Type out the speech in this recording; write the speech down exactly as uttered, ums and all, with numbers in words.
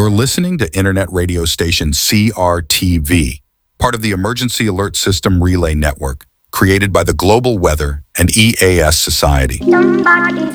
You're listening to Internet radio station C R T V, part of the Emergency Alert System Relay Network, created by the Global Weather and E A S Society.